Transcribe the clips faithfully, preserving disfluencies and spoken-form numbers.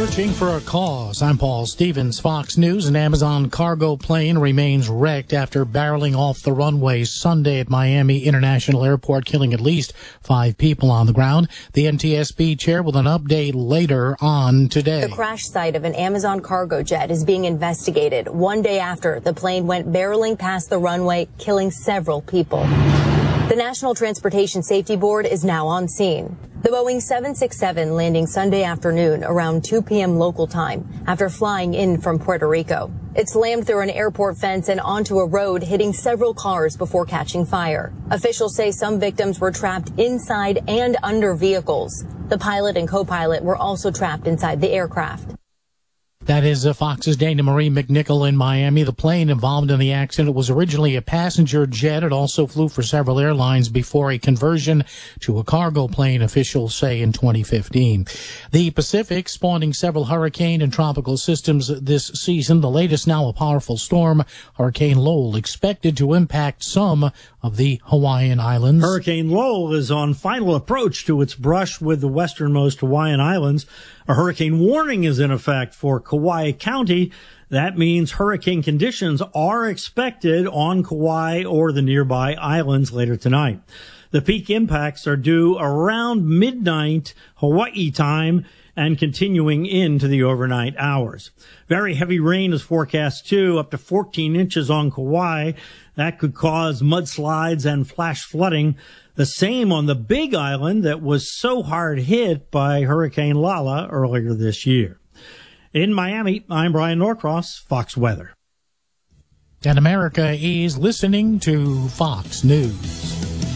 Searching for a cause. I'm Paul Stevens, Fox News. An Amazon cargo plane remains wrecked after barreling off the runway Sunday at Miami International Airport, killing at least five people on the ground. The N T S B chair with an update later on today. The crash site of an Amazon cargo jet is being investigated one day after the plane went barreling past the runway, killing several people. The National Transportation Safety Board is now on scene. The Boeing seven sixty-seven landing Sunday afternoon around two p.m. local time after flying in from Puerto Rico. It slammed through an airport fence and onto a road, hitting several cars before catching fire. Officials say some victims were trapped inside and under vehicles. The pilot and co-pilot were also trapped inside the aircraft. That is uh, Fox's Dana Marie McNichol in Miami. The plane involved in the accident was originally a passenger jet. It also flew for several airlines before a conversion to a cargo plane, officials say, in twenty fifteen. The Pacific spawning several hurricane and tropical systems this season. The latest now a powerful storm, Hurricane Lowell, expected to impact some of the Hawaiian Islands. Hurricane Lowell is on final approach to its brush with the westernmost Hawaiian Islands. A hurricane warning is in effect for Kauai County. That means hurricane conditions are expected on Kauai or the nearby islands later tonight. The peak impacts are due around midnight Hawaii time and continuing into the overnight hours. Very heavy rain is forecast too, up to fourteen inches on Kauai. That could cause mudslides and flash flooding. The same on the Big Island that was so hard hit by Hurricane Lala earlier this year. In Miami, I'm Brian Norcross, Fox Weather. And America is listening to Fox News.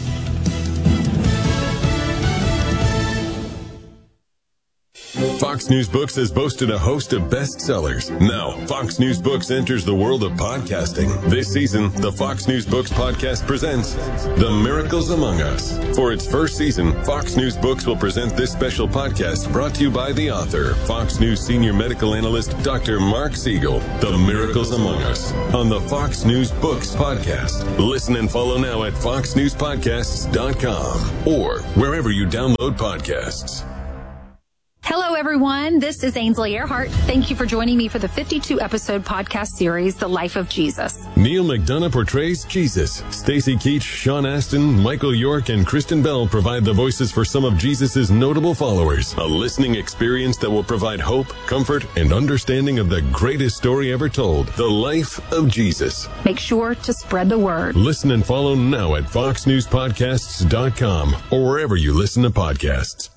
Fox News Books has boasted a host of bestsellers. Now, Fox News Books enters the world of podcasting. This season, the Fox News Books podcast presents The Miracles Among Us. For its first season, Fox News Books will present this special podcast brought to you by the author, Fox News senior medical analyst, Doctor Mark Siegel. The Miracles Among Us on the Fox News Books podcast. Listen and follow now at fox news podcasts dot com or wherever you download podcasts. Hello, everyone. This is Ainsley Earhart. Thank you for joining me for the fifty-two episode podcast series, The Life of Jesus. Neil McDonough portrays Jesus. Stacy Keach, Sean Astin, Michael York, and Kristen Bell provide the voices for some of Jesus' notable followers. A listening experience that will provide hope, comfort, and understanding of the greatest story ever told, the life of Jesus. Make sure to spread the word. Listen and follow now at fox news podcasts dot com or wherever you listen to podcasts.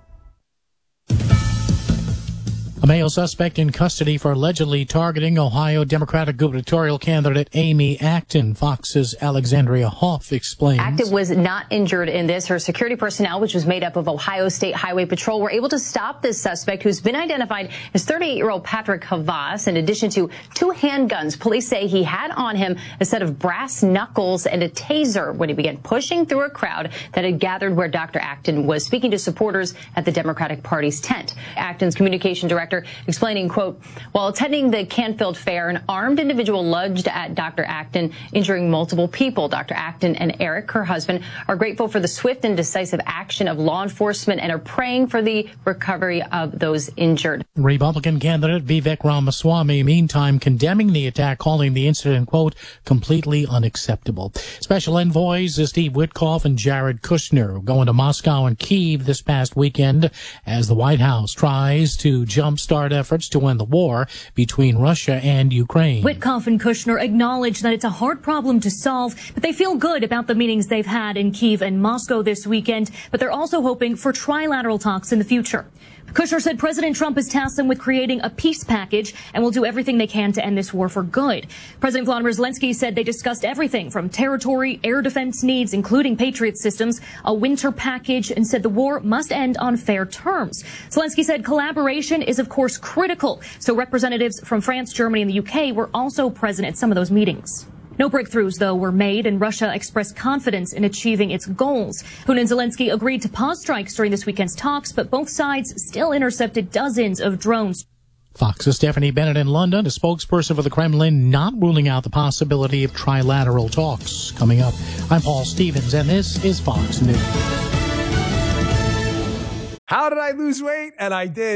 A male suspect in custody for allegedly targeting Ohio Democratic gubernatorial candidate Amy Acton. Fox's Alexandria Hoff explains. Acton was not injured in this. Her security personnel, which was made up of Ohio State Highway Patrol, were able to stop this suspect, who's been identified as thirty-eight-year-old Patrick Havas. In addition to two handguns, police say he had on him a set of brass knuckles and a taser when he began pushing through a crowd that had gathered where Doctor Acton was speaking to supporters at the Democratic Party's tent. Acton's communication director explaining, quote, while attending the Canfield Fair, an armed individual lunged at Doctor Acton, injuring multiple people. Doctor Acton and Eric, her husband, are grateful for the swift and decisive action of law enforcement and are praying for the recovery of those injured. Republican candidate Vivek Ramaswamy, meantime, condemning the attack, calling the incident, quote, completely unacceptable. Special envoys Steve Witkoff and Jared Kushner going to Moscow and Kyiv this past weekend as the White House tries to jump start efforts to end the war between Russia and Ukraine. Witkoff and Kushner acknowledge that it's a hard problem to solve, but they feel good about the meetings they've had in Kyiv and Moscow this weekend, but they're also hoping for trilateral talks in the future. Kushner said President Trump has tasked them with creating a peace package and will do everything they can to end this war for good. President Volodymyr Zelensky said they discussed everything from territory, air defense needs, including Patriot systems, a winter package, and said the war must end on fair terms. Zelensky said collaboration is, of course, critical. So representatives from France, Germany, and the U K were also present at some of those meetings. No breakthroughs, though, were made, and Russia expressed confidence in achieving its goals. Putin and Zelensky agreed to pause strikes during this weekend's talks, but both sides still intercepted dozens of drones. Fox's Stephanie Bennett in London, a spokesperson for the Kremlin, not ruling out the possibility of trilateral talks. Coming up, I'm Paul Stevens, and this is Fox News. How did I lose weight? And I did.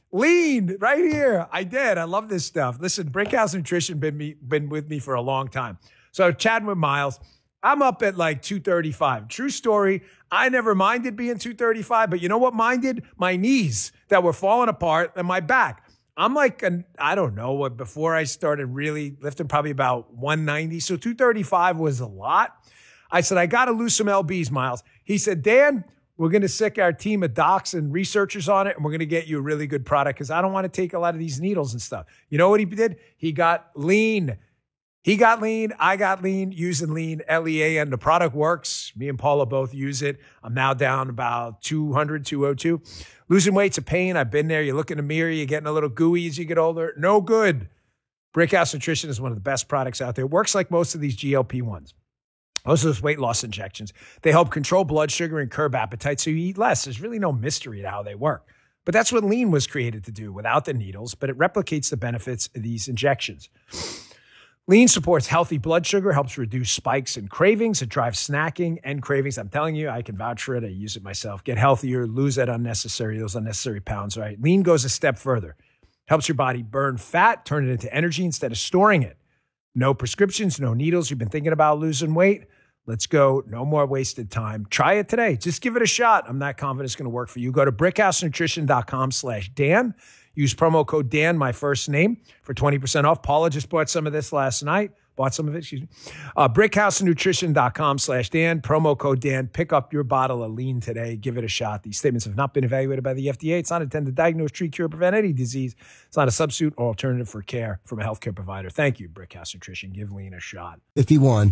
Lean right here. I did. I love this stuff. Listen, Brickhouse Nutrition been me been with me for a long time. So chatting with Miles, I'm up at like two thirty-five. True story. I never minded being two thirty-five, but you know what minded? My knees that were falling apart and my back. I'm like, an, I don't know what, before I started really lifting, probably about one ninety. So two thirty-five was a lot. I said, I got to lose some L Bs, Miles. He said, Dan, we're going to sick our team of docs and researchers on it, and we're going to get you a really good product because I don't want to take a lot of these needles and stuff. You know what he did? He got lean. He got lean. I got lean using lean, L E A N. The product works. Me and Paula both use it. I'm now down about two hundred, two oh two. Losing weight's a pain. I've been there. You look in the mirror. You're getting a little gooey as you get older. No good. Brickhouse Nutrition is one of the best products out there. It works like most of these G L P ones. Most of those weight loss injections. They help control blood sugar and curb appetite so you eat less. There's really no mystery to how they work. But that's what lean was created to do without the needles, but it replicates the benefits of these injections. Lean supports healthy blood sugar, helps reduce spikes and cravings. It drives snacking and cravings. I'm telling you, I can vouch for it. I use it myself. Get healthier, lose that unnecessary, those unnecessary pounds, right? Lean goes a step further. Helps your body burn fat, turn it into energy instead of storing it. No prescriptions, no needles. You've been thinking about losing weight? Let's go. No more wasted time. Try it today. Just give it a shot. I'm not confident it's going to work for you. Go to brickhousenutrition.com slash Dan. Use promo code Dan, my first name, for twenty percent off. Paula just bought some of this last night. Bought some of it, excuse me. Uh, brickhousenutrition.com slash Dan. Promo code Dan. Pick up your bottle of lean today. Give it a shot. These statements have not been evaluated by the F D A. It's not intended to diagnose, treat, cure, or prevent any disease. It's not a substitute or alternative for care from a healthcare provider. Thank you, Brickhouse Nutrition. Give lean a shot. fifty-one.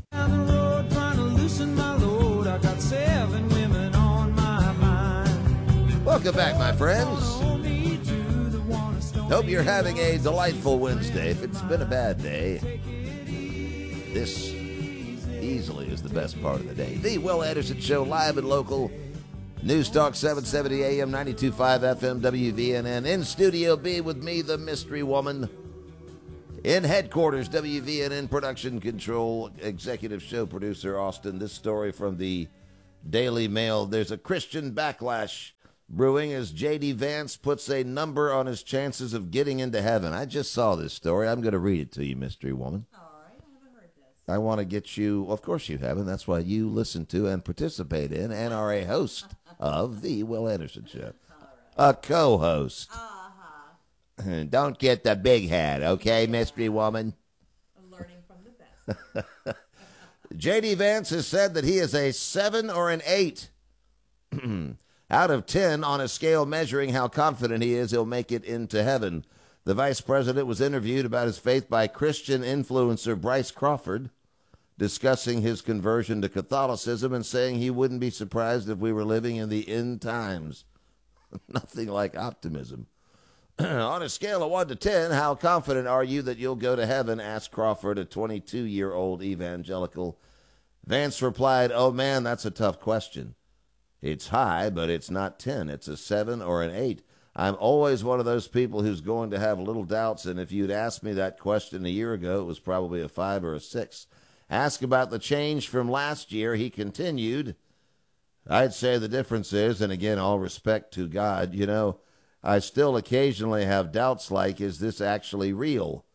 Welcome back, my friends. Hope you're having a delightful Wednesday. If it's been a bad day, this easily is the best part of the day. The Will Anderson Show, live and local. News Talk seven seventy A M, ninety-two point five F M, W V N N. In Studio B with me, the mystery woman. In headquarters, W V N N production control, executive show producer Austin. This story from the Daily Mail. There's a Christian backlash brewing as J D Vance puts a number on his chances of getting into heaven. I just saw this story. I'm going to read it to you, mystery woman. All right, I haven't heard this. I want to get you, of course you haven't. That's why you listen to and participate in and are a host of the Will Anderson Show. Right. A co-host. Uh-huh. Don't get the big head, okay, mystery woman? I'm learning from the best. J D Vance has said that he is a seven or an eight out of ten on a scale measuring how confident he is he'll make it into heaven. The vice president was interviewed about his faith by Christian influencer Bryce Crawford, discussing his conversion to Catholicism and saying he wouldn't be surprised if we were living in the end times. Nothing like optimism. On a scale of one to ten, how confident are you that you'll go to heaven? Asked Crawford, a twenty-two-year-old evangelical. Vance replied, oh, man, that's a tough question. It's high, but it's not ten. It's a seven or an eight. I'm always one of those people who's going to have little doubts, and if you'd asked me that question a year ago, it was probably a five or a six. Ask about the change from last year, he continued. I'd say the difference is, and again, all respect to God, you know, I still occasionally have doubts like, is this actually real?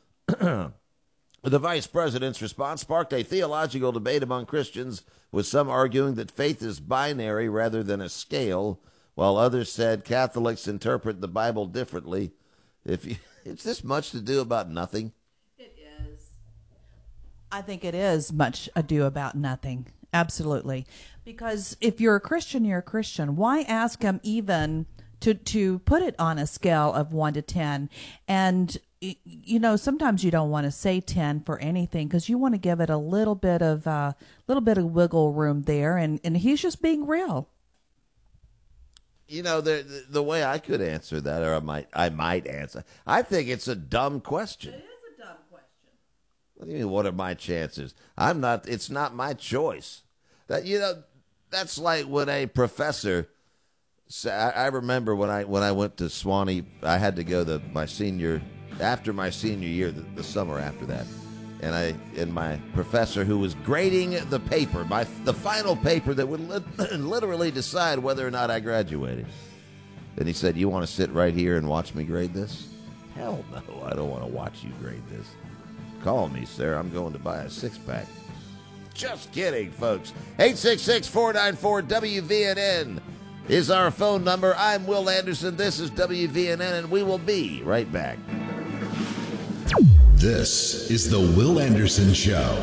The vice president's response sparked a theological debate among Christians, with some arguing that faith is binary rather than a scale, while others said Catholics interpret the Bible differently. If you, it's this much to do about nothing? It is. I think it is much ado about nothing. Absolutely. Because if you're a Christian, you're a Christian. Why ask them even to, to put it on a scale of one to ten? And you know, sometimes you don't want to say ten for anything because you want to give it a little bit of a uh, little bit of wiggle room there, and, and he's just being real. You know, the, the the way I could answer that, or I might I might answer, I think it's a dumb question. It is a dumb question. What do you mean? What are my chances? I'm not. It's not my choice. That you know, that's like when a professor. I, I remember when I when I went to Swanee, I had to go the my senior. After my senior year, the, the summer after that, and I and my professor who was grading the paper, my the final paper that would li- literally decide whether or not I graduated, And he said, you want to sit right here and watch me grade this? Hell no, I don't want to watch you grade this. Call me, sir. I'm going to buy a six-pack. Just kidding, folks. eight six six, four nine four, W V N N is our phone number. I'm Will Anderson. This is W V N N, and we will be right back. This is the Will Anderson Show.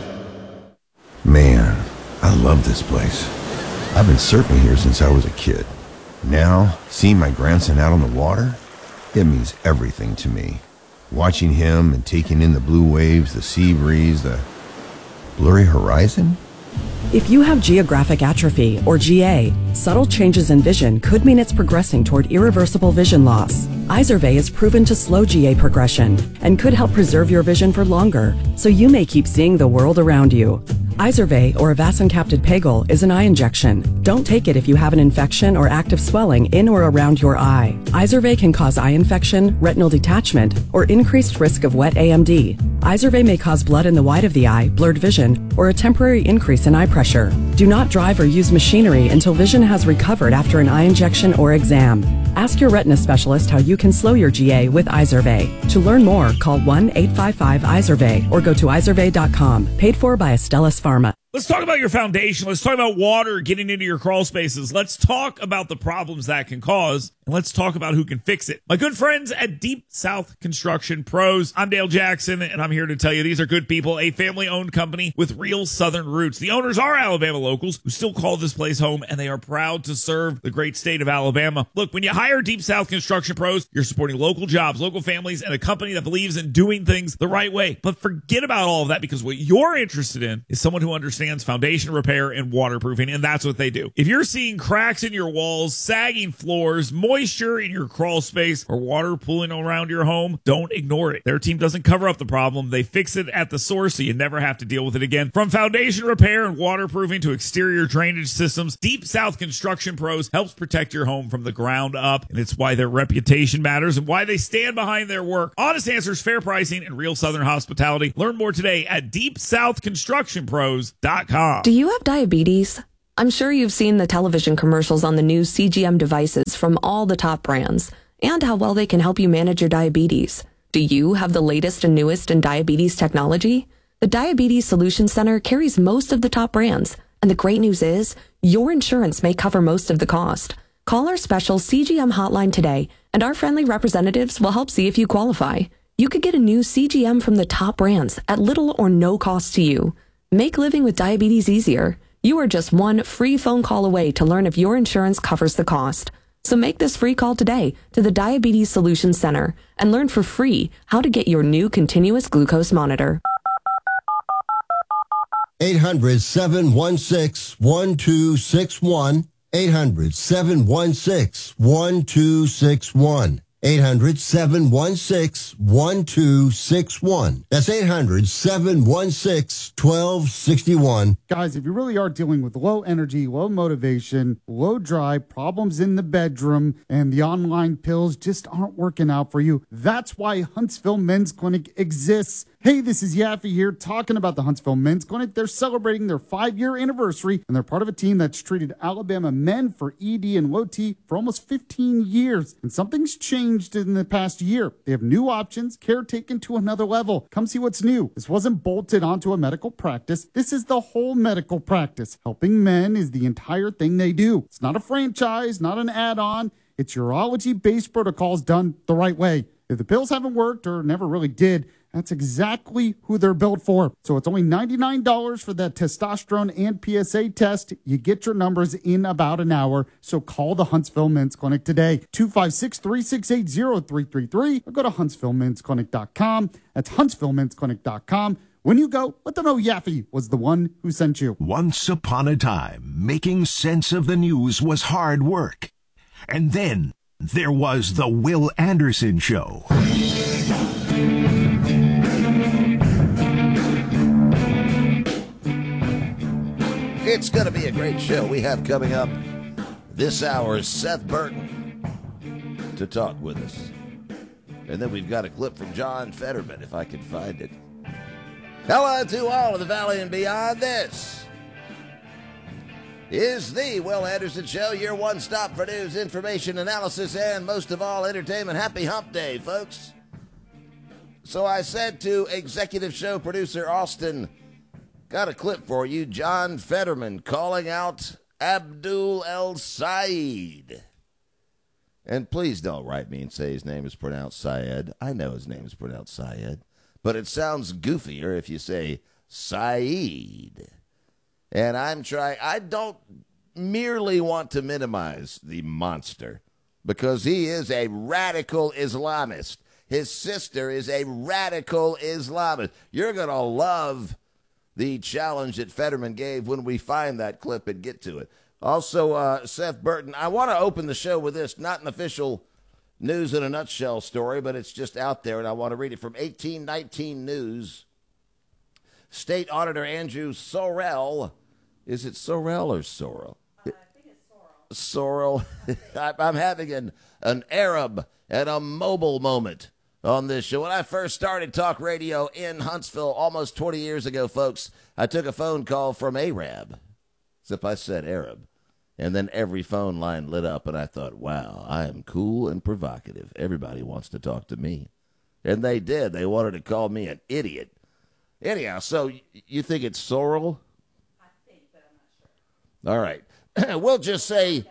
Man, I love this place. I've been surfing here since I was a kid. Now, seeing my grandson out on the water, it means everything to me. Watching him and taking in the blue waves, the sea breeze, the blurry horizon. If you have geographic atrophy, or G A, subtle changes in vision could mean it's progressing toward irreversible vision loss. Izervay is proven to slow G A progression and could help preserve your vision for longer, so you may keep seeing the world around you. Izervay, or avacincaptad pegol, is an eye injection. Don't take it if you have an infection or active swelling in or around your eye. Izervay can cause eye infection, retinal detachment, or increased risk of wet A M D. Izervay may cause blood in the white of the eye, blurred vision, or a temporary increase in eye pressure. Do not drive or use machinery until vision has recovered after an eye injection or exam. Ask your retina specialist how you can slow your G A with Izervay. To learn more, call one eight five five Izervay or go to izervay dot com. Paid for by Astellas Pharma. Let's talk about your foundation. Let's talk about water getting into your crawl spaces. Let's talk about the problems that can cause, and let's talk about who can fix it. My good friends at Deep South Construction Pros. I'm Dale Jackson, and I'm here to tell you these are good people, a family-owned company with real Southern roots. The owners are Alabama locals who still call this place home, and they are proud to serve the great state of Alabama. Look, when you hire Deep South Construction Pros, you're supporting local jobs, local families, and a company that believes in doing things the right way. But forget about all of that, because what you're interested in is someone who understands foundation repair and waterproofing, and that's what they do. If you're seeing cracks in your walls, sagging floors, moisture in your crawl space, or water pooling around your home, don't ignore it. Their team doesn't cover up the problem. They fix it at the source so you never have to deal with it again. From foundation repair and waterproofing to exterior drainage systems, Deep South Construction Pros helps protect your home from the ground up, and it's why their reputation matters and why they stand behind their work. Honest answers, fair pricing, and real Southern hospitality. Learn more today at deep south construction pros dot com. Do you have diabetes? I'm sure you've seen the television commercials on the new C G M devices from all the top brands and how well they can help you manage your diabetes. Do you have the latest and newest in diabetes technology? The Diabetes Solution Center carries most of the top brands, and the great news is your insurance may cover most of the cost. Call our special C G M hotline today, and our friendly representatives will help see if you qualify. You could get a new C G M from the top brands at little or no cost to you. Make living with diabetes easier. You are just one free phone call away to learn if your insurance covers the cost. So make this free call today to the Diabetes Solutions Center and learn for free how to get your new continuous glucose monitor. eight hundred, seven one six, one two six one. eight hundred, seven one six, one two six one. eight hundred, seven one six, one two six one. That's eight hundred, seven one six, one two six one. Guys, if you really are dealing with low energy, low motivation, low drive, problems in the bedroom, and the online pills just aren't working out for you, that's why Huntsville Men's Clinic exists. Hey, this is Yaffe here talking about the Huntsville Men's Clinic. They're celebrating their five-year anniversary, and they're part of a team that's treated Alabama men for E D and low T for almost fifteen years. And something's changed in the past year. They have new options, care taken to another level. Come see what's new. This wasn't bolted onto a medical practice. This is the whole medical practice. Helping men is the entire thing they do. It's not a franchise, not an add-on. It's urology-based protocols done the right way. If the pills haven't worked or never really did, that's exactly who they're built for. So it's only ninety-nine dollars for that testosterone and P S A test. You get your numbers in about an hour. So call the Huntsville Men's Clinic today. two five six, three six eight, zero three three three or go to huntsville men's clinic dot com. That's huntsville men's clinic dot com. When you go, let them know Yaffe was the one who sent you. Once upon a time, making sense of the news was hard work. And then there was the Will Anderson Show. It's going to be a great show. We have coming up this hour is Seth Burton to talk with us. And then we've got a clip from John Fetterman, if I can find it. Hello to all of the Valley and beyond. This is the Will Anderson Show, your one stop for news, information, analysis, and most of all, entertainment. Happy Hump Day, folks. So I said to executive show producer Austin, got a clip for you. John Fetterman calling out Abdul El Sayed. And please don't write me and say his name is pronounced Syed. I know his name is pronounced Syed. But it sounds goofier if you say Saeed. And I'm trying, I don't merely want to minimize the monster, because he is a radical Islamist. His sister is a radical Islamist. You're going to love the challenge that Fetterman gave when we find that clip and get to it. Also, uh, Seth Burton, I want to open the show with this, not an official news in a nutshell story, but it's just out there, and I want to read it from eighteen nineteen News. State Auditor Andrew Sorrell, is it Sorrell or Sorrell? Uh, I think it's Sorrell. Sorrell. I'm having an, an Arab and a mobile moment on this show. When I first started talk radio in Huntsville almost twenty years ago, folks, I took a phone call from Arab, except I said Arab. And then every phone line lit up, and I thought, wow, I am cool and provocative. Everybody wants to talk to me. And they did. They wanted to call me an idiot. Anyhow, so you think it's Sorrel? I think, but I'm not sure. All right. We'll just say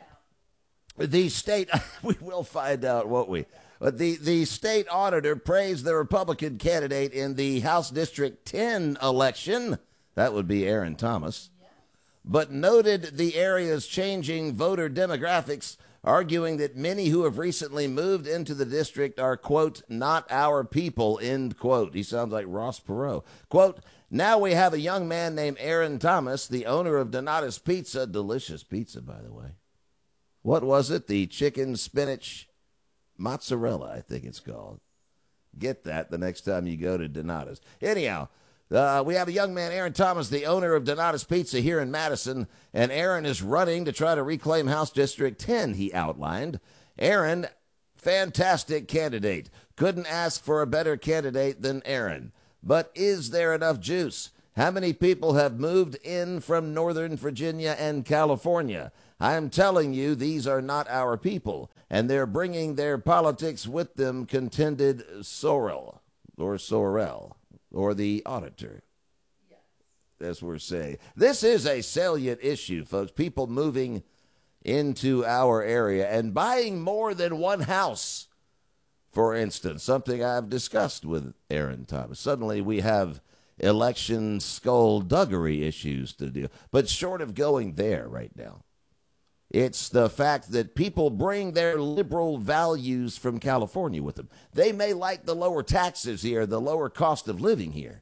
the state, we will find out, won't we? But the, the state auditor praised the Republican candidate in the House District ten election. That would be Aaron Thomas. But noted the area's changing voter demographics, arguing that many who have recently moved into the district are, quote, not our people, end quote. He sounds like Ross Perot. Quote, now we have a young man named Aaron Thomas, the owner of Donata's Pizza. Delicious pizza, by the way. What was it? The chicken spinach mozzarella, I think it's called. Get that the next time you go to Donata's. Anyhow, Uh, we have a young man, Aaron Thomas, the owner of Donata's Pizza here in Madison, and Aaron is running to try to reclaim House District ten, he outlined. Aaron, fantastic candidate. Couldn't ask for a better candidate than Aaron. But is there enough juice? How many people have moved in from Northern Virginia and California? I'm telling you, these are not our people, and they're bringing their politics with them, contended Sorrell, or Sorrell. Or the auditor. Yes. That's what we're saying. This is a salient issue, folks. People moving into our area and buying more than one house, for instance, something I've discussed with Aaron Thomas. Suddenly we have election skullduggery issues to deal. But short of going there right now, it's the fact that people bring their liberal values from California with them. They may like the lower taxes here, the lower cost of living here,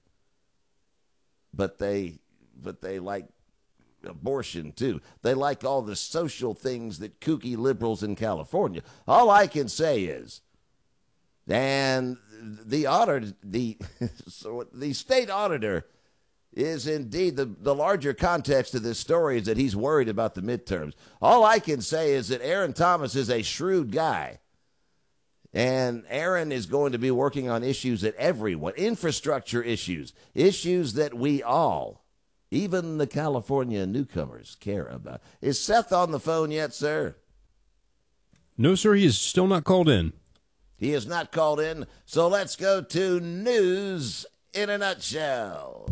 but they but they like abortion too. They like all the social things that kooky liberals in California. All I can say is, and the auditor, the so the state auditor is indeed the, the larger context of this story is that he's worried about the midterms. All I can say is that Aaron Thomas is a shrewd guy. And Aaron is going to be working on issues that everyone, infrastructure issues, issues that we all, even the California newcomers, care about. Is Seth on the phone yet, sir? No, sir. He is still not called in. He is not called in. So let's go to news in a nutshell.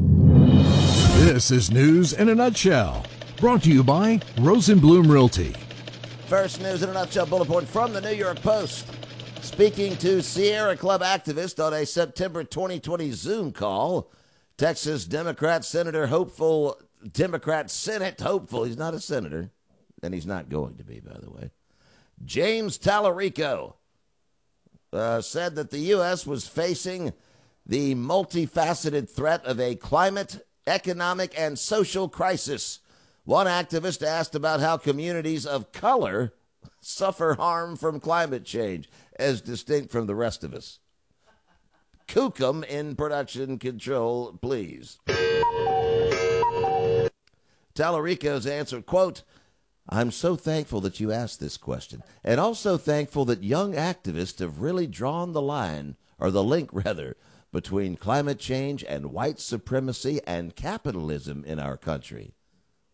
This is News in a Nutshell, brought to you by Rosenblum Realty. First news in a nutshell bullet point from the New York Post. Speaking to Sierra Club activists on a September twenty twenty Zoom call, Texas Democrat Senator hopeful, Democrat Senate hopeful, he's not a senator, and he's not going to be, by the way, James Tallarico uh, said that the U S was facing the multifaceted threat of a climate, economic, and social crisis. One activist asked about how communities of color suffer harm from climate change, as distinct from the rest of us. Kookum in production control, please. Tallarico's answer, quote, I'm so thankful that you asked this question, and also thankful that young activists have really drawn the line, or the link, rather, between climate change and white supremacy and capitalism in our country.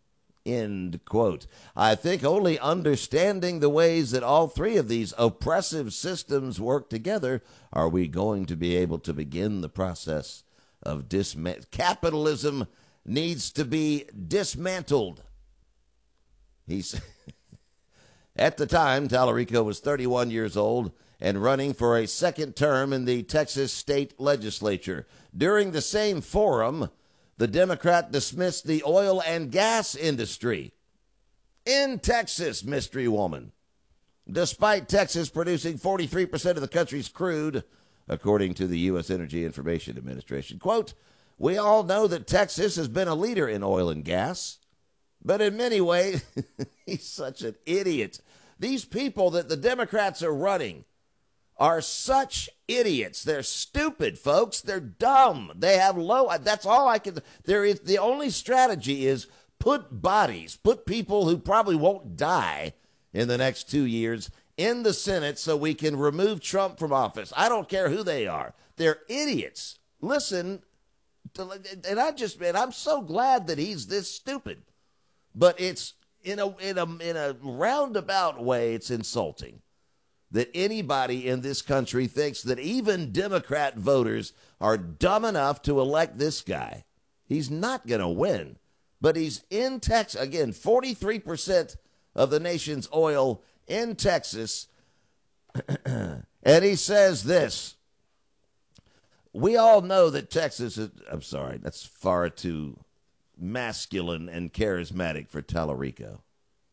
End quote. I think only understanding the ways that all three of these oppressive systems work together are we going to be able to begin the process of dismantling. Capitalism needs to be dismantled. He's at the time, Tallarico was thirty-one years old and running for a second term in the Texas state legislature. During the same forum, the Democrat dismissed the oil and gas industry in Texas, mystery woman. Despite Texas producing forty-three percent of the country's crude, according to the U S Energy Information Administration. Quote, we all know that Texas has been a leader in oil and gas, but in many ways, he's such an idiot. These people that the Democrats are running are such idiots. They're stupid, folks. They're dumb. They have low. That's all I can. There is the only strategy is put bodies, put people who probably won't die in the next two years in the Senate so we can remove Trump from office. I don't care who they are. They're idiots. Listen, to, and I just, man, I'm so glad that he's this stupid. But it's in a in a in a roundabout way, it's insulting that anybody in this country thinks that even Democrat voters are dumb enough to elect this guy. He's not going to win, but he's in Texas. Again, forty-three percent of the nation's oil in Texas. And he says this. We all know that Texas is, I'm sorry, that's far too masculine and charismatic for Tallarico.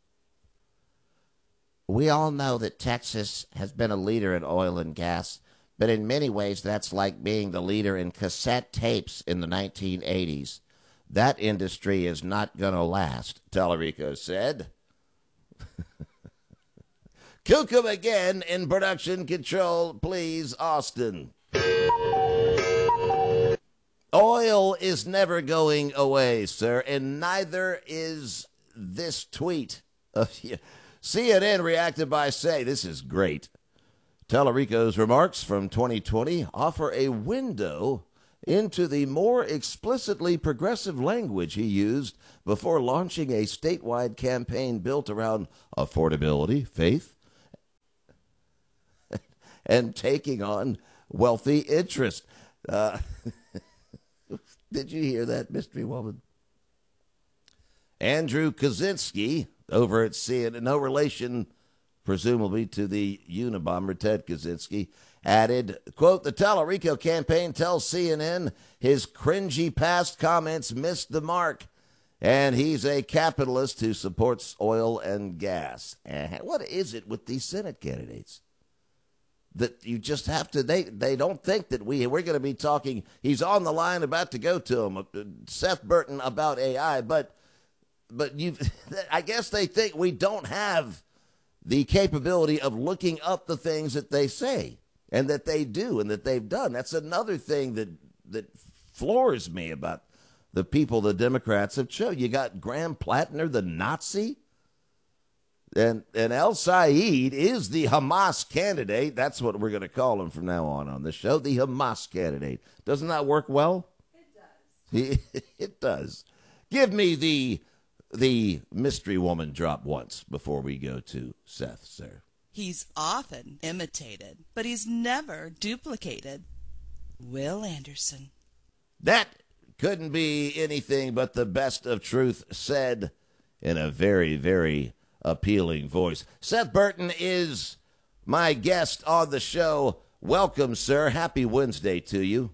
We all know that Texas has been a leader in oil and gas, but in many ways that's like being the leader in cassette tapes in the nineteen eighties. That industry is not going to last, Tallarico said. Kukum again in production control, please, Austin. Oil is never going away, sir, and neither is this tweet. Of you. C N N reacted by saying, this is great. Tallarico's remarks from twenty twenty offer a window into the more explicitly progressive language he used before launching a statewide campaign built around affordability, faith, and taking on wealthy interest. Uh, did you hear that, mystery woman? Andrew Kaczynski over at C N N, no relation, presumably, to the Unabomber Ted Kaczynski, added, quote, the Tallarico campaign tells C N N his cringy past comments missed the mark, and he's a capitalist who supports oil and gas. And what is it with these Senate candidates? That you just have to, they, they don't think that we, we're going to be talking, he's on the line about to go to him, Seth Burton, about A I, but But you, I guess they think we don't have the capability of looking up the things that they say and that they do and that they've done. That's another thing that that floors me about the people the Democrats have chosen. You got Graham Plattner, the Nazi, and and El Said is the Hamas candidate. That's what we're going to call him from now on on this show, the Hamas candidate. Doesn't that work well? It does. It does. Give me the. The mystery woman drop once before we go to Seth, sir. He's often imitated, but he's never duplicated. Will Anderson. That couldn't be anything but the best of truth said in a very, very appealing voice. Seth Burton is my guest on the show. Welcome, sir. Happy Wednesday to you.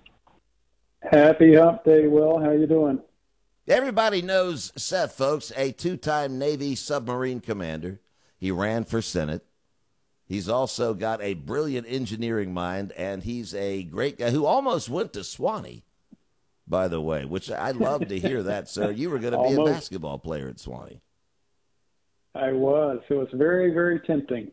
Happy hump day, Will. How you doing? Everybody knows Seth, folks, a two-time Navy submarine commander. He ran for Senate. He's also got a brilliant engineering mind, and he's a great guy who almost went to Swanee, by the way, which I'd love to hear that, sir. You were going to be a basketball player at Swanee. I was. It was very, very tempting.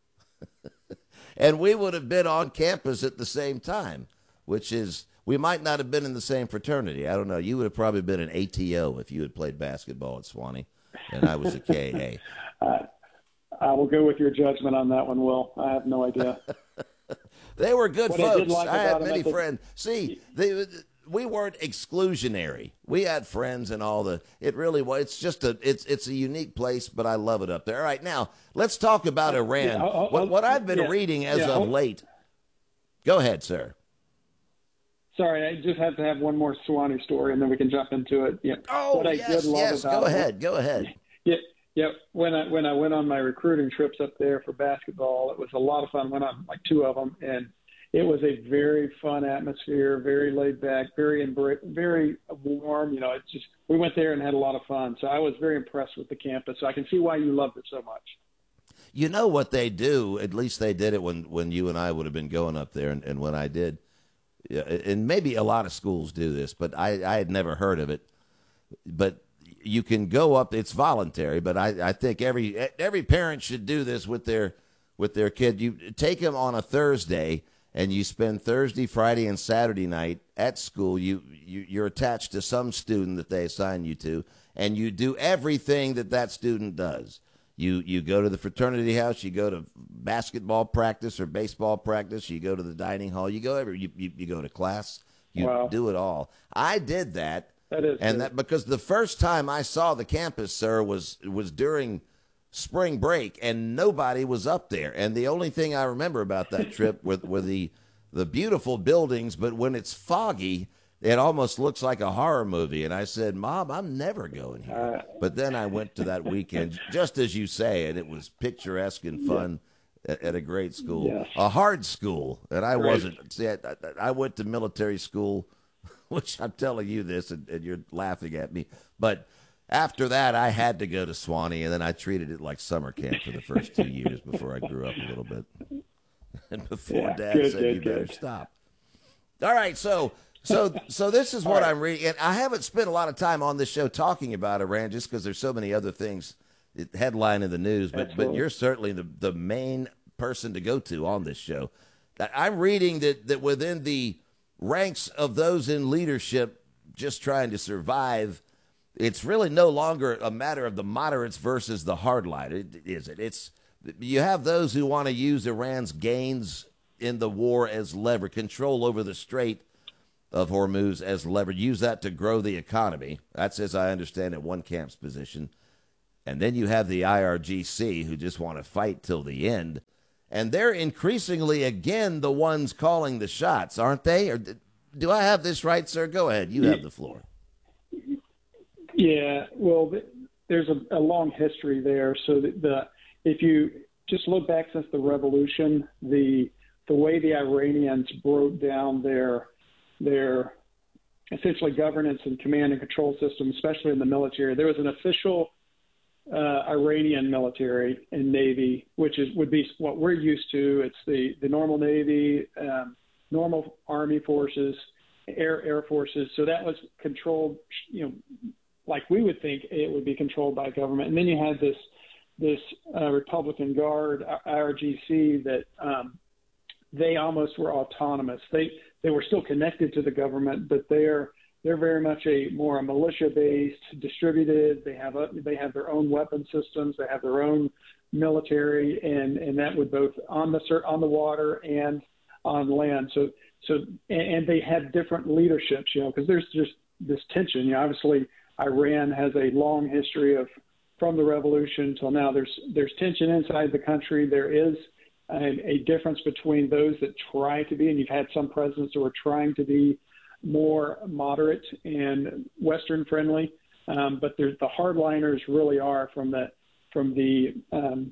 And we would have been on campus at the same time, which is... We might not have been in the same fraternity. I don't know. You would have probably been an A T O if you had played basketball at Swanee, and I was a K A. uh, I will go with your judgment on that one, Will. I have no idea. They were good what folks. I, did like I have about many the, friends. See, they, we weren't exclusionary. We had friends and all the. It really was. It's just a. It's it's a unique place, but I love it up there. All right, now let's talk about Iran. Yeah, I'll, I'll, what what I've been yeah, reading as yeah, of I'll, late. Go ahead, sir. Sorry, I just have to have one more Swanee story, and then we can jump into it. Yeah. Oh, what I yes, did love yes. about Go ahead. Go ahead. Yeah, yeah. When I when I went on my recruiting trips up there for basketball, it was a lot of fun. Went on like two of them, and it was a very fun atmosphere, very laid back, very embra- very warm. You know, it's just we went there and had a lot of fun. So I was very impressed with the campus. So I can see why you loved it so much. You know what they do? At least they did it when, when you and I would have been going up there, and, and when I did. And maybe a lot of schools do this, but I, I had never heard of it. But you can go up; it's voluntary. But I, I think every every parent should do this with their with their kid. You take them on a Thursday, and you spend Thursday, Friday, and Saturday night at school. You, you you're attached to some student that they assign you to, and you do everything that that student does. You you go to the fraternity house, you go to basketball practice or baseball practice, you go to the dining hall, you go every you, you, you go to class, you Wow. do it all. I did that, That is and good. that because the first time I saw the campus, sir, was was during spring break, and nobody was up there. And the only thing I remember about that trip were, were the the beautiful buildings, but when it's foggy, it almost looks like a horror movie. And I said, Mom, I'm never going here. But then I went to that weekend, just as you say, and it was picturesque and fun at, at a great school, Yes. a hard school. And I Great. wasn't. See, I, I, I went to military school, which I'm telling you this, and, and you're laughing at me. But after that, I had to go to Swanee, and then I treated it like summer camp for the first two years before I grew up a little bit. And before Yeah, Dad good, said, good, you better good. stop. All right, so so so this is what I'm reading, and I haven't spent a lot of time on this show talking about Iran just because there's so many other things that headline in the news. But but Absolutely. you're certainly the the main person to go to on this show. I'm reading that that within the ranks of those in leadership just trying to survive, it's really no longer a matter of the moderates versus the hardliners, is it? It's you have those who want to use Iran's gains in the war as lever, control over the Strait of Hormuz as lever, use that to grow the economy. That's, as I understand it, one camp's position. And then you have the I R G C who just want to fight till the end. And they're increasingly, again, the ones calling the shots, aren't they? Or do I have this right, sir? Go ahead. You have the floor. Yeah, well, th- there's a, a long history there. So the, the if you just look back since the revolution, the the way the Iranians broke down their their essentially governance and command and control system, especially in the military, there was an official uh, Iranian military and navy, which is would be what we're used to. It's the the normal navy, um, normal army forces, air air forces. So that was controlled, you know, like we would think it would be controlled by government. And then you had this this uh, Republican Guard, I R G C, that um, they almost were autonomous. They they were still connected to the government, but they're they're very much a more a militia-based, distributed. They have a, they have their own weapon systems. They have their own military, and, and that would both on the on the water and on land. So so and, and they have different leaderships, you know, because there's just this tension. You know, obviously Iran has a long history of from the revolution till now. There's there's tension inside the country. There is a, a difference between those that try to be, and you've had some presidents who are trying to be more moderate and Western friendly, um, but there's the hardliners really are from the from the um,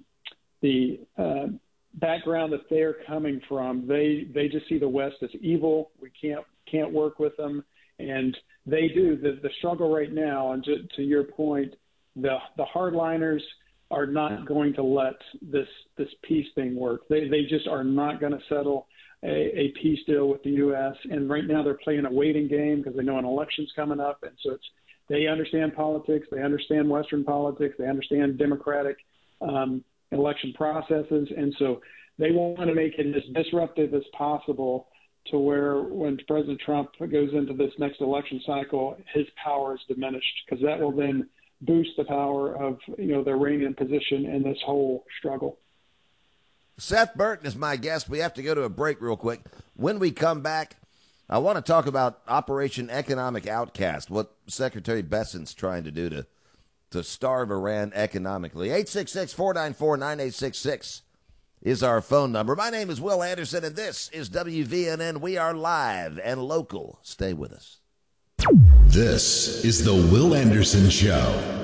the uh, background that they're coming from. They they just see the West as evil. We can't can't work with them, and they do the the struggle right now. And to, to your point, the the hardliners are not going to let this this peace thing work. They they just are not going to settle a, a peace deal with the U S. And right now they're playing a waiting game because they know an election's coming up, and so it's they understand politics, they understand Western politics, they understand democratic um, election processes, and so they want to make it as disruptive as possible to where when President Trump goes into this next election cycle, his power is diminished, because that will then boost the power of you know the Iranian position in this whole struggle. Seth Burton is my guest. We have to go to a break real quick. When we come back, I want to talk about Operation Economic Outcast, what Secretary Bessent's trying to do to, to starve Iran economically. eight six six, four nine four, nine eight six six is our phone number. My name is Will Anderson, and this is W V N N. We are live and local. Stay with us. This is the Will Anderson Show.